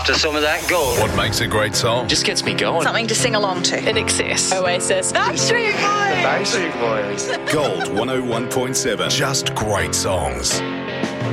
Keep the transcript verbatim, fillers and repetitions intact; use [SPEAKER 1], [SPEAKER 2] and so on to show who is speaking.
[SPEAKER 1] to some of that gold.
[SPEAKER 2] What makes a great song?
[SPEAKER 3] Just gets me going.
[SPEAKER 4] Something to sing along to.
[SPEAKER 5] In excess.
[SPEAKER 4] Oasis. Backstreet Boys.
[SPEAKER 3] Backstreet Boys.
[SPEAKER 2] Gold one oh one point seven. Just great songs.